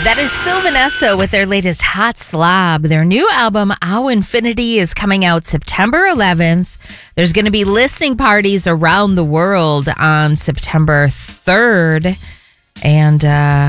That is Sylvan Esso with their latest Hot Slob. Their new album, Ow Infinity, is coming out September 11th. There's going to be listening parties around the world on September 3rd. And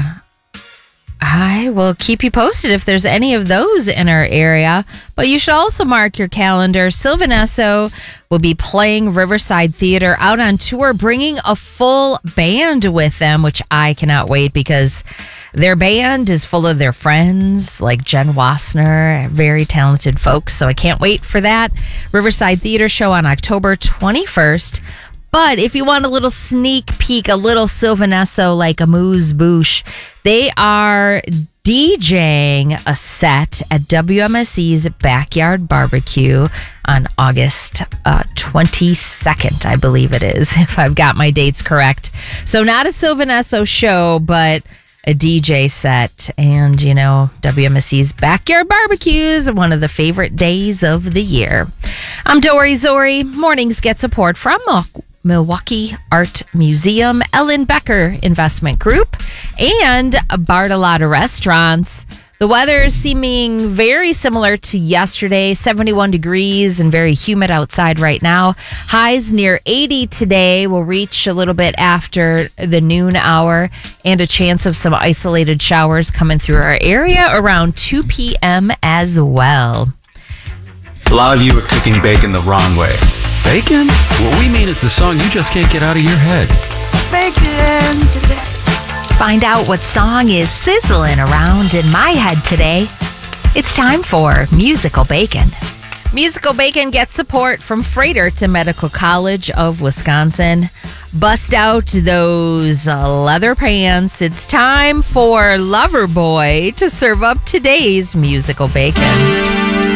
I will keep you posted if there's any of those in our area. But you should also mark your calendar. Sylvan Esso will be playing Riverside Theater out on tour, bringing a full band with them, which I cannot wait because their band is full of their friends like Jen Wassner, very talented folks. So I can't wait for that. Riverside Theater show on October 21st. But if you want a little sneak peek, a little Sylvan Esso like Amuse Bouche, they are DJing a set at WMSE's Backyard Barbecue on August 22nd, I believe it is, if I've got my dates correct. So not a Sylvan Esso show, but a DJ set. And, you know, WMSE's Backyard Barbecues, one of the favorite days of the year. I'm Dory Zori. Mornings get support from Milwaukee Art Museum, Ellen Becker Investment Group, and Bartolotta Restaurants. The weather is seeming very similar to yesterday, 71 degrees and very humid outside right now. Highs near 80 today. Will reach a little bit after the noon hour, and a chance of some isolated showers coming through our area around 2 p.m. as well. A lot of you are cooking bacon the wrong way. Bacon? What we mean is the song you just can't get out of your head. Bacon. Find out what song is sizzling around in my head today. It's time for Musical Bacon. Musical Bacon gets support from Freighter Medical College of Wisconsin. Bust out those leather pants. It's time for Loverboy to serve up today's Musical Bacon.